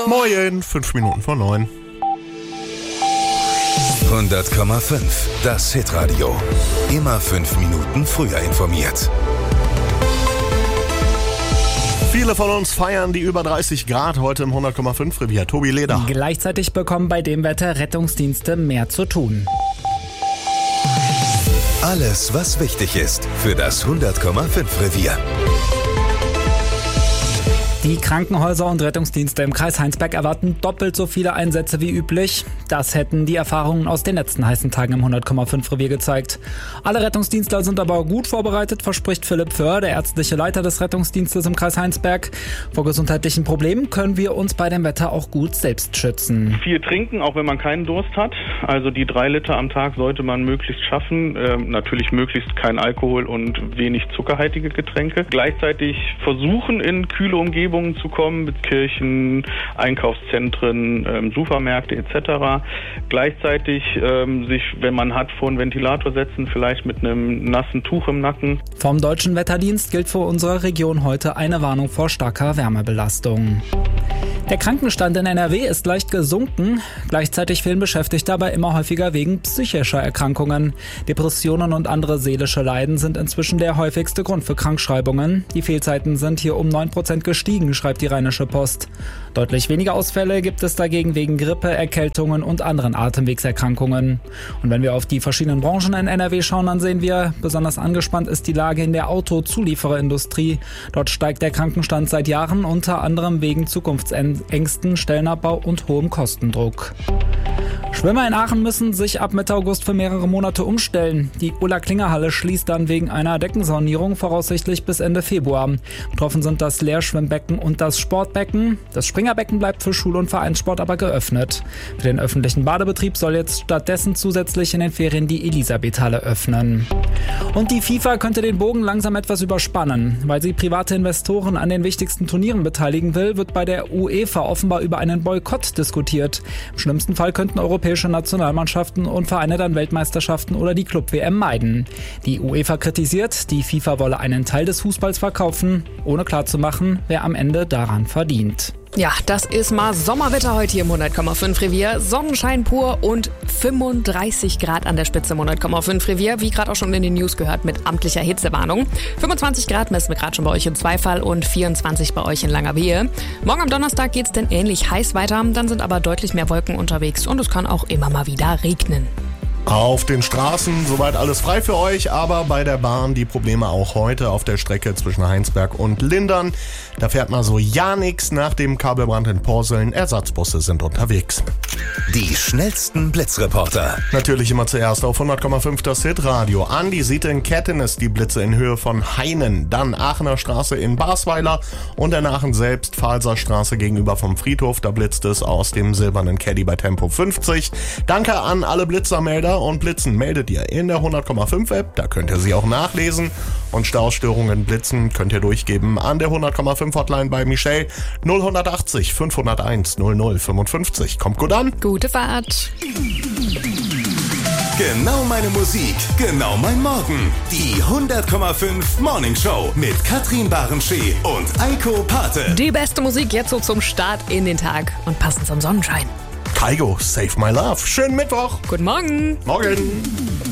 Moin, 5 Minuten vor 9. 100,5. Das Hitradio. Immer 5 Minuten früher informiert. Viele von uns feiern die über 30 Grad heute im 100,5 Revier. Tobi Leder. Gleichzeitig bekommen bei dem Wetter Rettungsdienste mehr zu tun. Alles, was wichtig ist für das 100,5 Revier. Die Krankenhäuser und Rettungsdienste im Kreis Heinsberg erwarten doppelt so viele Einsätze wie üblich. Das hätten die Erfahrungen aus den letzten heißen Tagen im 100,5 Revier gezeigt. Alle Rettungsdienstler sind aber gut vorbereitet, verspricht Philipp Föhr, der ärztliche Leiter des Rettungsdienstes im Kreis Heinsberg. Vor gesundheitlichen Problemen können wir uns bei dem Wetter auch gut selbst schützen. Viel trinken, auch wenn man keinen Durst hat. Also die 3 Liter am Tag sollte man möglichst schaffen. Natürlich möglichst kein Alkohol und wenig zuckerhaltige Getränke. Gleichzeitig versuchen, in kühle Umgebungen zu kommen, mit Kirchen, Einkaufszentren, Supermärkte etc. Gleichzeitig sich, wenn man hat, vor einen Ventilator setzen, vielleicht mit einem nassen Tuch im Nacken. Vom Deutschen Wetterdienst gilt für unsere Region heute eine Warnung vor starker Wärmebelastung. Der Krankenstand in NRW ist leicht gesunken. Gleichzeitig fehlen Beschäftigte aber immer häufiger wegen psychischer Erkrankungen. Depressionen und andere seelische Leiden sind inzwischen der häufigste Grund für Krankschreibungen. Die Fehlzeiten sind hier um 9% gestiegen, schreibt die Rheinische Post. Deutlich weniger Ausfälle gibt es dagegen wegen Grippe, Erkältungen und anderen Atemwegserkrankungen. Und wenn wir auf die verschiedenen Branchen in NRW schauen, dann sehen wir, besonders angespannt ist die Lage in der Autozuliefererindustrie. Dort steigt der Krankenstand seit Jahren, unter anderem wegen Zukunftsängsten, Stellenabbau und hohem Kostendruck. Schwimmer in Aachen müssen sich ab Mitte August für mehrere Monate umstellen. Die Ulla-Klinger-Halle schließt dann wegen einer Deckensanierung voraussichtlich bis Ende Februar. Betroffen sind das Leerschwimmbecken und das Sportbecken. Das Springerbecken bleibt für Schul- und Vereinssport aber geöffnet. Für den öffentlichen Badebetrieb soll jetzt stattdessen zusätzlich in den Ferien die Elisabethhalle öffnen. Und die FIFA könnte den Bogen langsam etwas überspannen. Weil sie private Investoren an den wichtigsten Turnieren beteiligen will, wird bei der UEFA offenbar über einen Boykott diskutiert. Im schlimmsten Fall könnten europäische Nationalmannschaften und Vereine dann Weltmeisterschaften oder die Club-WM meiden. Die UEFA kritisiert, die FIFA wolle einen Teil des Fußballs verkaufen, ohne klarzumachen, wer am Ende daran verdient. Ja, das ist mal Sommerwetter heute hier im 100,5 Revier. Sonnenschein pur und 35 Grad an der Spitze im 100,5 Revier. Wie gerade auch schon in den News gehört, mit amtlicher Hitzewarnung. 25 Grad messen wir gerade schon bei euch in Zweifall und 24 bei euch in Langerwehe. Morgen am Donnerstag geht's dann ähnlich heiß weiter. Dann sind aber deutlich mehr Wolken unterwegs und es kann auch immer mal wieder regnen. Auf den Straßen soweit alles frei für euch, aber bei der Bahn die Probleme auch heute auf der Strecke zwischen Heinsberg und Lindern. Da fährt mal so ja nix nach dem Kabelbrand in Porseln. Ersatzbusse sind unterwegs. Die schnellsten Blitzreporter. Natürlich immer zuerst auf 100,5 das Hitradio. Andi sieht in Kettenes die Blitze in Höhe von Hainen, dann Aachener Straße in Basweiler und in Aachen selbst Pfalzer Straße gegenüber vom Friedhof. Da blitzt es aus dem silbernen Caddy bei Tempo 50. Danke an alle Blitzermelder und Blitzen meldet ihr in der 100,5 App. Da könnt ihr sie auch nachlesen. Und Staustörungen, Blitzen könnt ihr durchgeben an der 100,5 Hotline bei Michelle 0180 501 0055. Kommt gut an. Gute Fahrt. Genau meine Musik, genau mein Morgen. Die 100,5 Morning Show mit Katrin Barenschee und Eiko Pate. Die beste Musik jetzt so zum Start in den Tag und passend zum Sonnenschein. Kaigo, Save My Love. Schönen Mittwoch. Guten Morgen. Morgen.